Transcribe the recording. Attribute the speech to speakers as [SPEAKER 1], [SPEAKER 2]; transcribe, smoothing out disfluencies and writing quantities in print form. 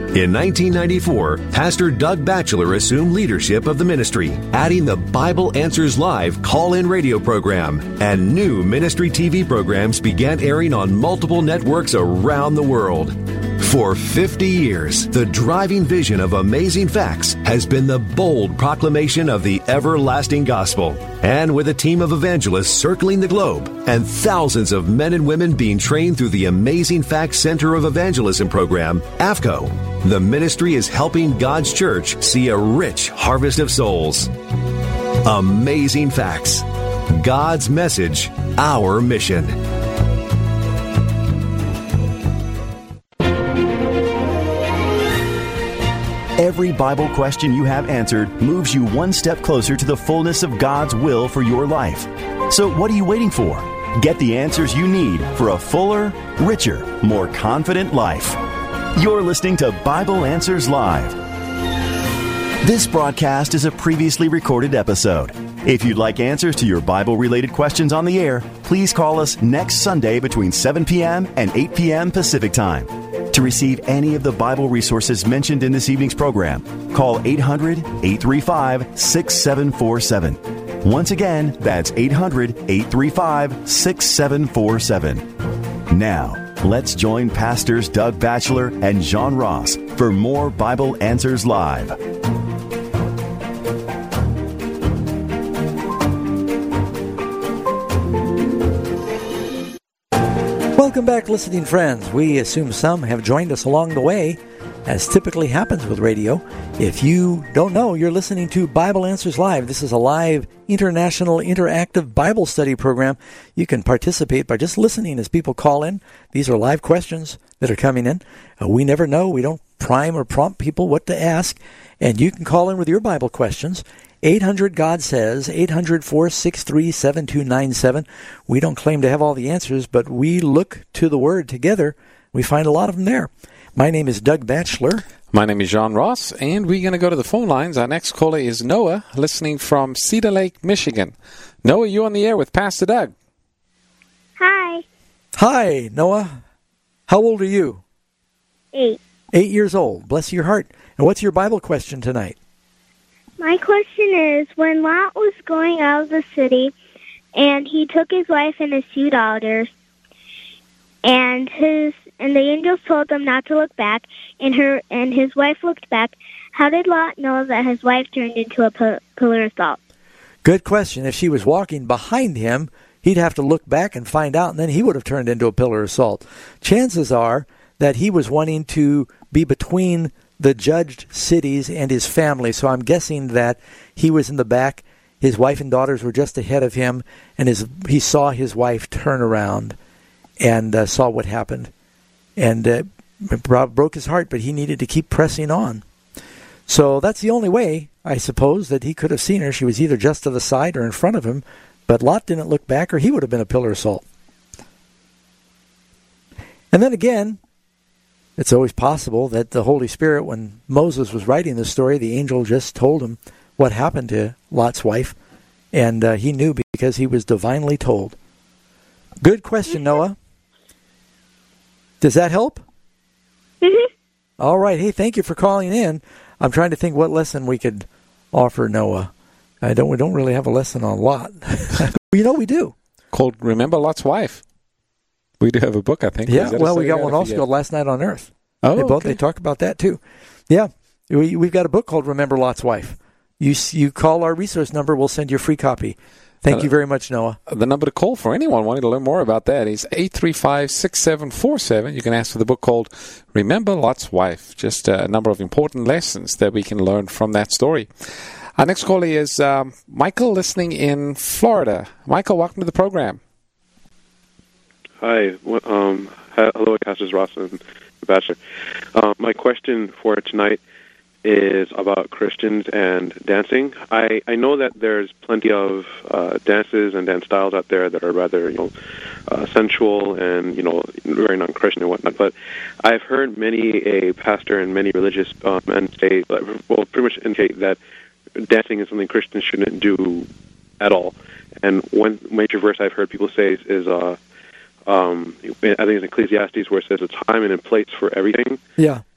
[SPEAKER 1] In 1994, Pastor Doug Batchelor assumed leadership of the ministry, adding the Bible Answers Live call-in radio program, and new ministry TV programs began airing on multiple networks around the world. For 50 years, the driving vision of Amazing Facts has been the bold proclamation of the everlasting gospel. And with a team of evangelists circling the globe and thousands of men and women being trained through the Amazing Facts Center of Evangelism program, AFCO, the ministry is helping God's church see a rich harvest of souls. Amazing Facts. God's message, our mission.
[SPEAKER 2] Every Bible question you have answered moves you one step closer to the fullness of God's will for your life. So what are you waiting for? Get the answers you need for a fuller, richer, more confident life. You're listening to Bible Answers Live. This broadcast is a previously recorded episode. If you'd like answers to your Bible-related questions on the air, please call us next Sunday between 7 p.m. and 8 p.m. Pacific Time. To receive any of the Bible resources mentioned in this evening's program, call 800-835-6747. Once again, that's 800-835-6747. Now, let's join Pastors Doug Batchelor and John Ross for more Bible Answers Live.
[SPEAKER 3] Welcome back, listening friends. We assume some have joined us along the way, as typically happens with radio. If you don't know, you're listening to Bible Answers Live. This is a live international interactive Bible study program. You can participate by just listening as people call in. These are live questions that are coming in. We never know. We don't prime or prompt people what to ask. And you can call in with your Bible questions. 800-GOD-SAYS, 800-463-7297. We don't claim to have all the answers, but we look to the Word together. We find a lot of them there. My name is Doug Batchelor.
[SPEAKER 4] My name is John Ross, and we're going to go to the phone lines. Our next caller is Noah, listening from Cedar Lake, Michigan. Noah, you're on the air with Pastor Doug.
[SPEAKER 5] Hi.
[SPEAKER 3] Hi, Noah. How old are you?
[SPEAKER 5] 8.
[SPEAKER 3] 8 years old. Bless your heart. And what's your Bible question tonight?
[SPEAKER 5] My question is, when Lot was going out of the city, and he took his wife and his 2 daughters, and the angels told them not to look back, and his wife looked back, how did Lot know that his wife turned into a pillar of salt?
[SPEAKER 3] Good question. If she was walking behind him, he'd have to look back and find out, and then he would have turned into a pillar of salt. Chances are that he was wanting to be between the judged cities and his family. So I'm guessing that he was in the back. His wife and daughters were just ahead of him, and he saw his wife turn around and saw what happened. And it broke his heart, but he needed to keep pressing on. So that's the only way, I suppose, that he could have seen her. She was either just to the side or in front of him, but Lot didn't look back, or he would have been a pillar of salt. And then again, it's always possible that the Holy Spirit, when Moses was writing the story, the angel just told him what happened to Lot's wife, and he knew because he was divinely told. Good question, Noah. Does that help?
[SPEAKER 5] Mm-hmm.
[SPEAKER 3] All right. Hey, thank you for calling in. I'm trying to think what lesson we could offer Noah. We don't really have a lesson on Lot. We do.
[SPEAKER 4] Called Remember Lot's Wife. We do have a book, I think.
[SPEAKER 3] Yeah, well, we got one also called Last Night on Earth.
[SPEAKER 4] Oh,
[SPEAKER 3] They talk about that, too. Yeah, we've got a book called Remember Lot's Wife. You call our resource number, we'll send you a free copy. Thank you very much, Noah.
[SPEAKER 4] The number to call for anyone wanting to learn more about that is 835-6747. You can ask for the book called Remember Lot's Wife. Just a number of important lessons that we can learn from that story. Our next caller is Michael, listening in Florida. Michael, welcome to the program.
[SPEAKER 6] Hi. Hello, Pastors Ross and Batchelor. My question for tonight is about Christians and dancing. I know that there's plenty of dances and dance styles out there that are rather, sensual and, very non-Christian and whatnot. But I've heard many a pastor and many religious men say, pretty much indicate that dancing is something Christians shouldn't do at all. And one major verse I've heard people say is I think it's Ecclesiastes, where it says a time and a place for everything.
[SPEAKER 3] Yeah.